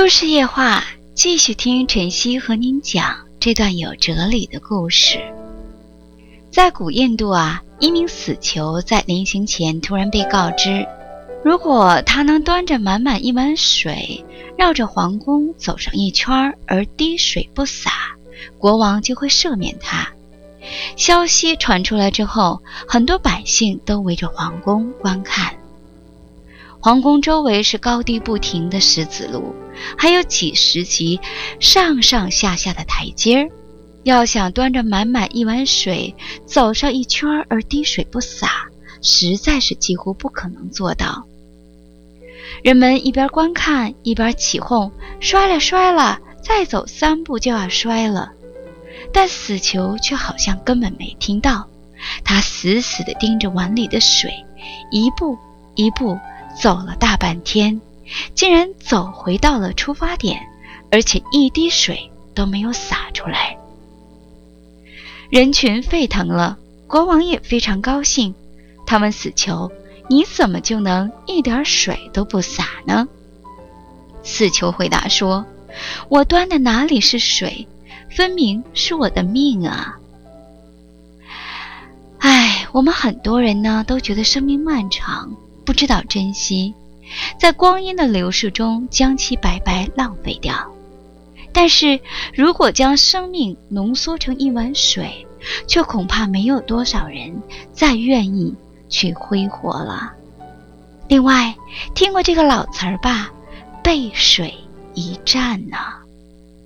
都市夜话，继续听晨曦和您讲这段有哲理的故事。在古印度一名死囚在临行前突然被告知，如果他能端着满满一碗水绕着皇宫走上一圈而滴水不洒，国王就会赦免他。消息传出来之后，很多百姓都围着皇宫观看。皇宫周围是高低不停的石子路，还有几十级上上下下的台阶，要想端着满满一碗水走上一圈而滴水不洒，实在是几乎不可能做到。人们一边观看一边起哄，摔了摔了，再走3步就要摔了。但死囚却好像根本没听到，他死死地盯着碗里的水，一步一步走了大半天，竟然走回到了出发点，而且一滴水都没有洒出来。人群沸腾了，国王也非常高兴。他问死囚，你怎么就能一点水都不洒呢？死囚回答说，我端的哪里是水，分明是我的命啊。我们很多人呢都觉得生命漫长，不知道珍惜，在光阴的流逝中将其白白浪费掉。但是如果将生命浓缩成一碗水，却恐怕没有多少人再愿意去挥霍了。另外，听过这个老词儿吧，背水一战呢。